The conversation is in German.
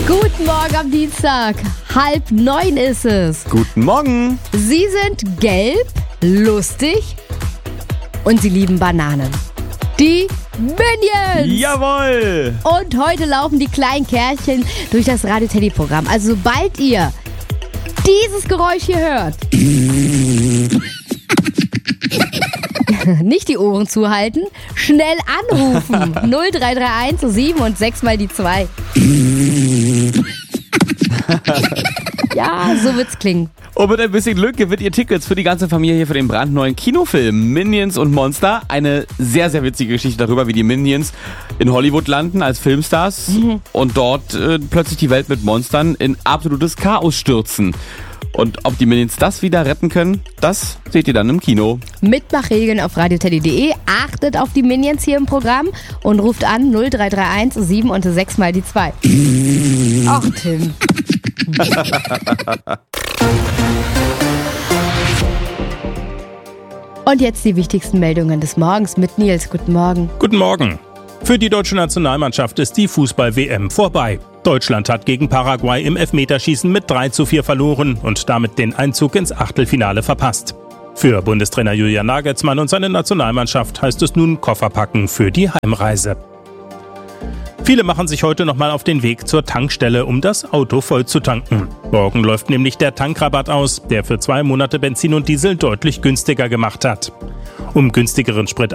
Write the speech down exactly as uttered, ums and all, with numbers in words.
Guten Morgen am Dienstag. Halb neun ist es. Guten Morgen. Sie sind gelb, lustig und sie lieben Bananen. Die Minions. Jawohl. Und heute laufen die kleinen Kerlchen durch das Radio-Teddy-Programm. Also sobald ihr dieses Geräusch hier hört, nicht die Ohren zuhalten, schnell anrufen. null drei drei eins sieben und sechs mal die zwei. Ja, so wird's klingen. Und mit ein bisschen Glück gewinnt ihr Tickets für die ganze Familie für den brandneuen Kinofilm Minions und Monster. Eine sehr, sehr witzige Geschichte darüber, wie die Minions in Hollywood landen als Filmstars mhm. und dort äh, plötzlich die Welt mit Monstern in absolutes Chaos stürzen. Und ob die Minions das wieder retten können, das seht ihr dann im Kino. Mitmachregeln auf radioteddy punkt de. Achtet auf die Minions hier im Programm und ruft an null drei drei eins sieben und sechs mal die zwei. Ach, Tim. Und jetzt die wichtigsten Meldungen des Morgens mit Nils. Guten Morgen. Guten Morgen. Für die deutsche Nationalmannschaft ist die Fußball-W M vorbei. Deutschland hat gegen Paraguay im Elfmeterschießen mit drei zu vier verloren und damit den Einzug ins Achtelfinale verpasst. Für Bundestrainer Julian Nagelsmann und seine Nationalmannschaft heißt es nun Kofferpacken für die Heimreise. Viele machen sich heute nochmal auf den Weg zur Tankstelle, um das Auto voll zu tanken. Morgen läuft nämlich der Tankrabatt aus, der für zwei Monate Benzin und Diesel deutlich günstiger gemacht hat. Um günstigeren Sprit